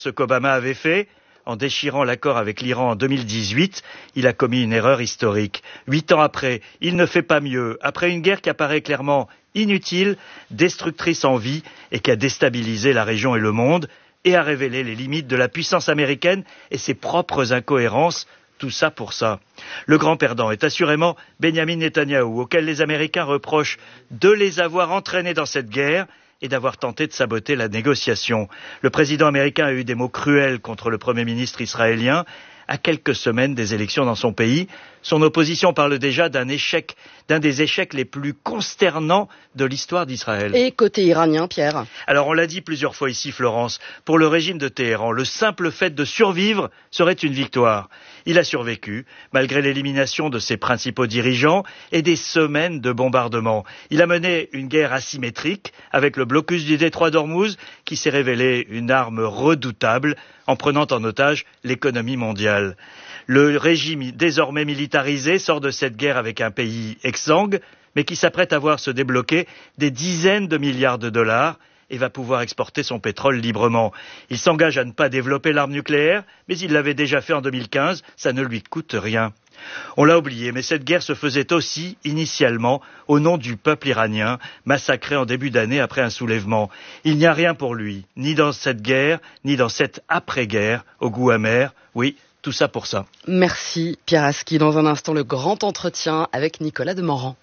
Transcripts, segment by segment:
Ce qu'Obama avait fait, en déchirant l'accord avec l'Iran en 2018, il a commis une erreur historique. 8 ans après, il ne fait pas mieux. Après une guerre qui apparaît clairement inutile, destructrice en vie et qui a déstabilisé la région et le monde et a révélé les limites de la puissance américaine et ses propres incohérences. Tout ça pour ça. Le grand perdant est assurément Benyamin Netanyahou, auquel les Américains reprochent de les avoir entraînés dans cette guerre et d'avoir tenté de saboter la négociation. Le président américain a eu des mots cruels contre le Premier ministre israélien à quelques semaines des élections dans son pays. Son opposition parle déjà d'un des échecs les plus consternants de l'histoire d'Israël. Et côté iranien, Pierre? Alors on l'a dit plusieurs fois ici, Florence, pour le régime de Téhéran, le simple fait de survivre serait une victoire. Il a survécu, malgré l'élimination de ses principaux dirigeants et des semaines de bombardements. Il a mené une guerre asymétrique avec le blocus du détroit d'Ormuz, qui s'est révélé une arme redoutable en prenant en otage l'économie mondiale. Le régime désormais militarisé sort de cette guerre avec un pays exsangue, mais qui s'apprête à voir se débloquer des dizaines de milliards de dollars et va pouvoir exporter son pétrole librement. Il s'engage à ne pas développer l'arme nucléaire, mais il l'avait déjà fait en 2015, ça ne lui coûte rien. On l'a oublié, mais cette guerre se faisait aussi, initialement, au nom du peuple iranien, massacré en début d'année après un soulèvement. Il n'y a rien pour lui, ni dans cette guerre, ni dans cette après-guerre, au goût amer. Oui, tout ça pour ça. Merci Pierre Aski. Dans un instant, le grand entretien avec Nicolas Demorand.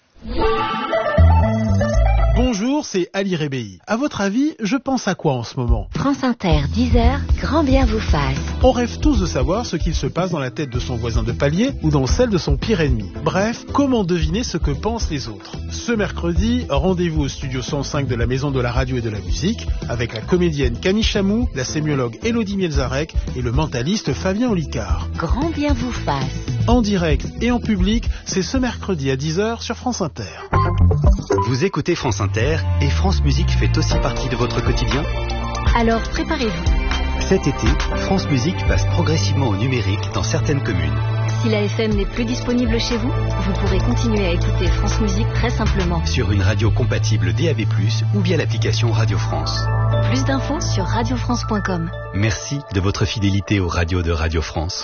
Bonjour, c'est Ali Rebéi. À votre avis, je pense à quoi en ce moment? France Inter, 10h, grand bien vous fasse. On rêve tous de savoir ce qu'il se passe dans la tête de son voisin de palier ou dans celle de son pire ennemi. Bref, comment deviner ce que pensent les autres? Ce mercredi, rendez-vous au studio 105 de la Maison de la Radio et de la Musique avec la comédienne Camille Chamou, la sémiologue Élodie Mielzarek et le mentaliste Fabien Olicard. Grand bien vous fasse. En direct et en public, c'est ce mercredi à 10h sur France Inter. Vous écoutez France Inter et France Musique fait aussi partie de votre quotidien? Alors préparez-vous. Cet été, France Musique passe progressivement au numérique dans certaines communes. Si la FM n'est plus disponible chez vous, vous pourrez continuer à écouter France Musique très simplement. Sur une radio compatible DAB+, ou via l'application Radio France. Plus d'infos sur radiofrance.com. Merci de votre fidélité aux radios de Radio France.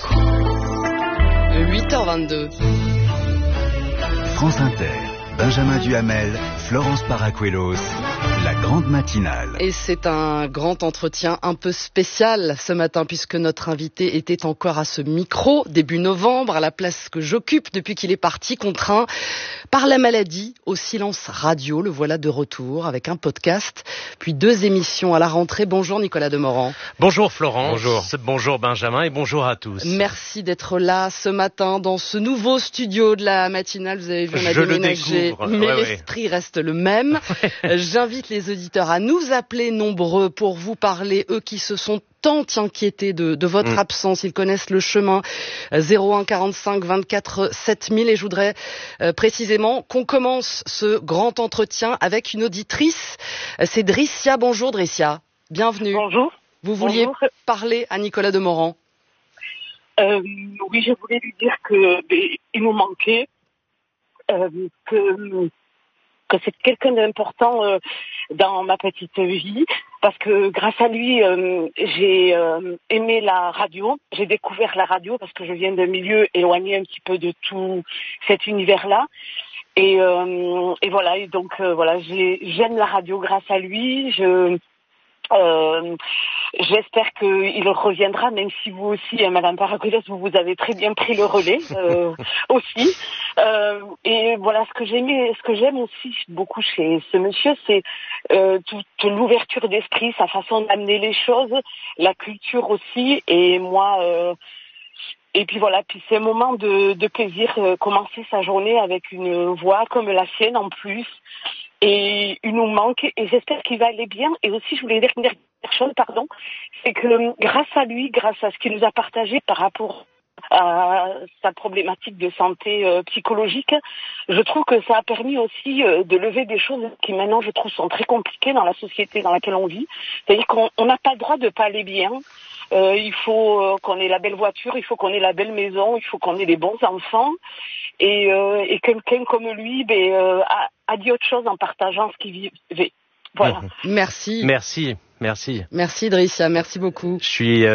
8h22. France Inter. Benjamin Duhamel, Florence Paracuelos, la grande matinale. Et c'est un grand entretien un peu spécial ce matin puisque notre invité était encore à ce micro début novembre à la place que j'occupe depuis qu'il est parti, contraint par la maladie au silence radio. Le voilà de retour avec un podcast puis 2 émissions à la rentrée. Bonjour Nicolas Demorand. Bonjour Florence. Bonjour. Bonjour Benjamin et bonjour à tous. Merci d'être là ce matin dans ce nouveau studio de la matinale. Vous avez vu, on a déménagé. Mais l'esprit reste le même. J'invite les auditeurs à nous appeler nombreux pour vous parler, eux qui se sont tant inquiétés de votre absence. Ils connaissent le chemin. 01 45 24 7000. Et je voudrais précisément qu'on commence ce grand entretien avec une auditrice. C'est Dricia. Bonjour Dricia. Bienvenue. Bonjour. Vous vouliez parler à Nicolas Demorand? Oui, je voulais lui dire il nous manquait. Que c'est quelqu'un d'important dans ma petite vie parce que grâce à lui j'ai aimé la radio, j'ai découvert la radio parce que je viens d'un milieu éloigné un petit peu de tout cet univers-là et voilà, et donc voilà, j'aime la radio grâce à lui. J'espère qu'il reviendra, même si vous aussi, Madame Paracuelos, vous avez très bien pris le relais aussi. Et voilà, ce que j'aime aussi beaucoup chez ce monsieur, c'est toute l'ouverture d'esprit, sa façon d'amener les choses, la culture aussi. Et moi, et puis voilà, puis c'est un moment de plaisir, commencer sa journée avec une voix comme la sienne en plus. Et il nous manque, et j'espère qu'il va aller bien. Et aussi, je voulais dire une dernière chose, c'est que grâce à lui, grâce à ce qu'il nous a partagé par rapport à sa problématique de santé psychologique, je trouve que ça a permis aussi de lever des choses qui maintenant, je trouve, sont très compliquées dans la société dans laquelle on vit. C'est-à-dire qu'on n'a pas le droit de pas aller bien. Il faut qu'on ait la belle voiture, il faut qu'on ait la belle maison, il faut qu'on ait les bons enfants. Et quelqu'un comme lui a dit autre chose en partageant ce qu'il vivait. Voilà. Merci. Merci. Merci. Merci Dricia, merci beaucoup. Je suis